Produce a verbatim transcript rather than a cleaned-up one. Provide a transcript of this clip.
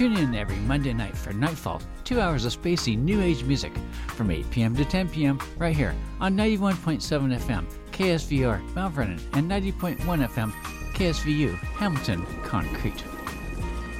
Tune in every Monday night for Nightfall, two hours of spacey New Age music from eight p.m. to ten p.m. right here on ninety-one point seven F M, K S V R, Mount Vernon, and ninety point one F M, K S V U, Hamilton, Concrete.